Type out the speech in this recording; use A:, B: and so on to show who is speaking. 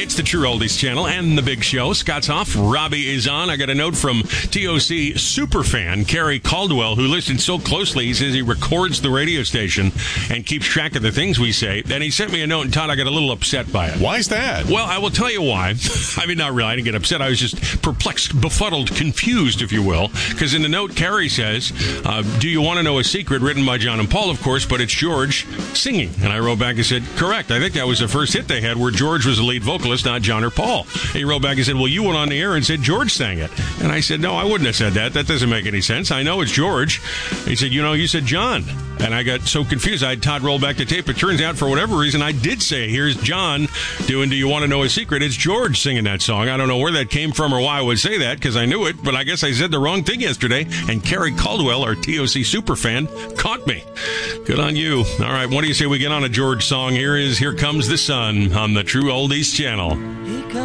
A: It's the True Oldies channel and the big show. Scott's off. Robbie is on. I got a note from TOC superfan Kerry Caldwell, who listens so closely. He says he records the radio station and keeps track of the things we say. Then he sent me a note, and Todd, I got a little upset by it.
B: Why is that?
A: Well, I will tell you why. I mean, not really. I didn't get upset. I was just perplexed, befuddled, confused, if you will. Because in the note, Kerry says, do you want to know a secret? Written by John and Paul, of course, but it's George singing. And I wrote back and said, correct. I think that was the first hit they had where George was the lead vocalist, not John or Paul. And he wrote back and said, well, you went on the air and said George sang it. And I said, no, I wouldn't have said that. That doesn't make any sense. I know it's George. He said, you said John. And I got so confused, I had Todd roll back the tape. It turns out, for whatever reason, I did say, here's John doing Do You Want to Know a Secret? It's George singing that song. I don't know where that came from or why I would say that, because I knew it, but I guess I said the wrong thing yesterday, and Kerry Caldwell, our TOC superfan, caught me. Good on you. All right, what do you say we get on a George song? Here Comes the Sun on the True Oldies channel.